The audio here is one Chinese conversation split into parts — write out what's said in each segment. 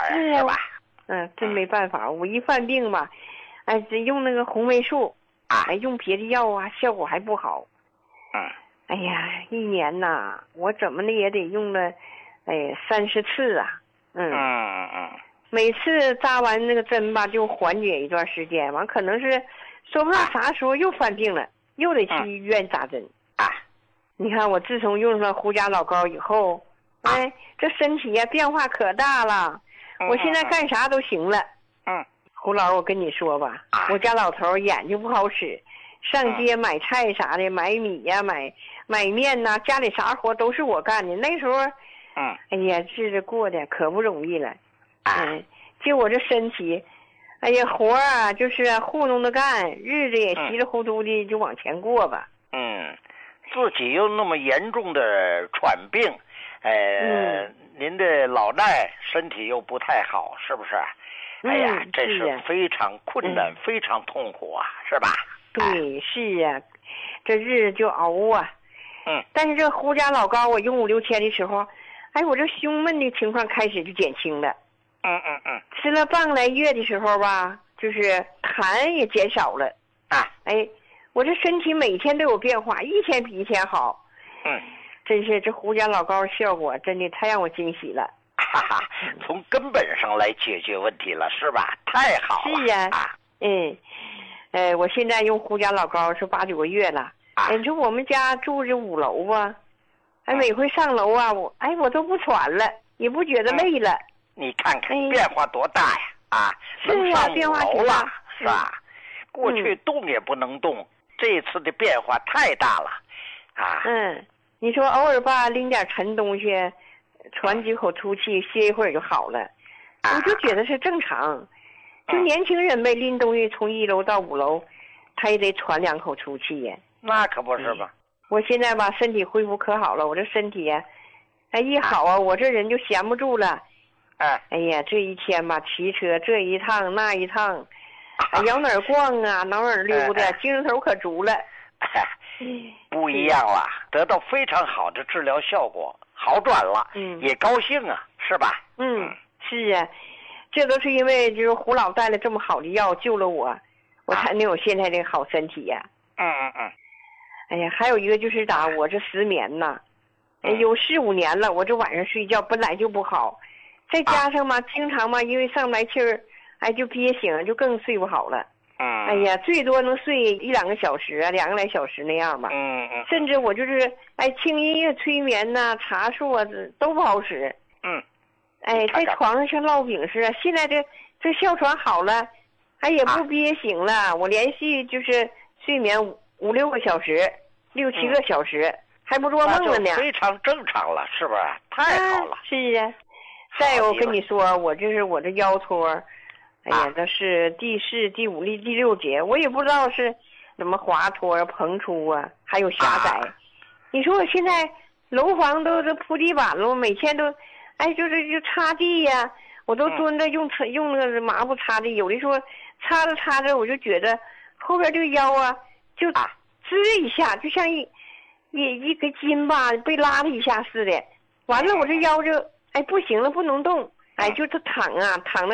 是是吧？ 真没办法，我一犯病吧，哎，这用那个红霉素，哎，用别的药啊，效果还不好。哎呀，一年呐，我怎么的也得用了，哎，30次啊。每次扎完那个针吧，就缓解一段时间，完可能是说不上啥时候又犯病了，又得去医院扎针。你看我自从用上胡家老膏以后，哎，这身体呀变化可大了，我现在干啥都行了。胡老，我跟你说吧，我家老头眼睛不好使，上街买菜啥的，买米呀，买面呐，家里啥活都是我干的。那时候，哎呀，日子过得可不容易了。就我这身体，哎呀，活啊就是糊弄着干，日子也稀里糊涂的就往前过吧。 自己又那么严重的喘病，您的老伴身体又不太好，是不是？哎呀，这是非常困难，非常痛苦啊，是吧？ 对，是啊，这日子就熬啊。但是这胡家老膏我用5、6天的时候，哎，我这胸闷的情况开始就减轻了。吃了半个来月的时候吧，就是痰也减少了。哎，我这身体每天都有变化，一天比一天好。真是这胡家老膏效果真的太让我惊喜了。 从根本上来解决问题了，是吧？太好了。 是啊。我现在用胡家老膏是8、9个月了。你说我们家住着5楼吧，哎，每回上楼啊，我都不喘了，也不觉得累了。 你看看变化多大呀！能上5楼了，是吧？过去动也不能动，这次的变化太大了。 你说偶尔吧，拎点沉东西，喘几口粗气，歇一会儿就好了，我就觉得是正常。就年轻人呗，拎东西从1楼到5楼，他也得喘2口粗气呀。 那可不是吧？ 我现在吧，身体恢复可好了，我这身体呀，一好啊，我这人就闲不住了。哎呀，这一天吧，骑车这一趟那一趟，摇哪儿逛啊，哪儿溜达，精神头可足了。 不一样了，得到非常好的治疗效果，好转了，也高兴啊，是吧？ 是啊，这都是因为就是胡老带了这么好的药救了我，我才能有现在这个好身体呀。哎呀，还有一个就是我这失眠呐，有4、5年了，我这晚上睡觉本来就不好，再加上嘛，经常嘛，因为上来气儿，哎，就憋醒，就更睡不好了。哎呀，最多能睡1、2个小时2个来小时那样吧。甚至我就是轻音乐催眠呐，茶树啊，都不好使。在床上像烙饼似的。现在这哮喘好了，也不憋醒了。我连续就是睡眠5、6个小时，6、7个小时，还不做梦了呢。 非常正常了，是不是？太好了。 是啊。再有，我跟你说，我这腰托，哎呀，这是第4、第5、第6节，我也不知道是怎么滑脱啊、膨出啊，还有狭窄。你说我现在楼房都铺地板了，每天都，就擦地呀，我都蹲着用那个抹布擦地，有的时候擦着擦着，我就觉得后边这个腰啊，就吱一下，就像一个筋吧被拉了一下似的。完了，我这腰就不行了，不能动。就是躺了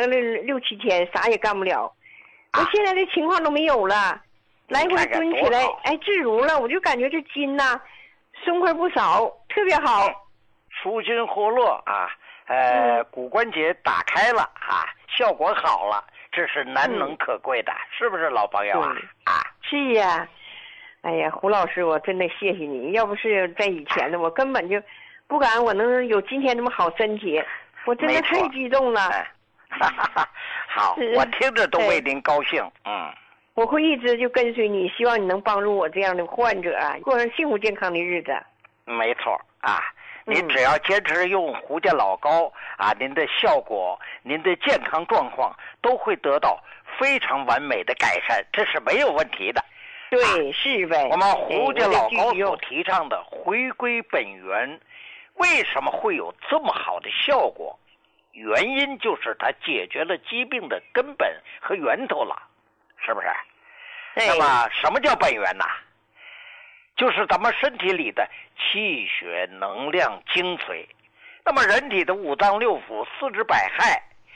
6、7天，啥也干不了。我现在这情况都没有了，来回蹲起来，自如了。我就感觉这筋呐，松快不少，特别好。 舒筋活络啊，骨关节打开了啊，效果好了，这是难能可贵的，是不是老朋友啊？ 是呀。哎呀，胡老师，我真的谢谢你，要不是在以前的，我根本就不敢我能有今天这么好身体。我真的太激动了。 好，我听着都为您高兴。 我会一直就跟随你，希望你能帮助我这样的患者过上幸福健康的日子。 没错您只要坚持用胡家老膏您的效果，您的健康状况都会得到非常完美的改善，这是没有问题的。 对，是呗。 我们胡家老膏所提倡的回归本源，为什么会有这么好的效果？原因就是它解决了疾病的根本和源头了，是不是？那么什么叫本源呢？就是咱们身体里的气血能量精髓。那么人体的5脏6腑、四肢百骸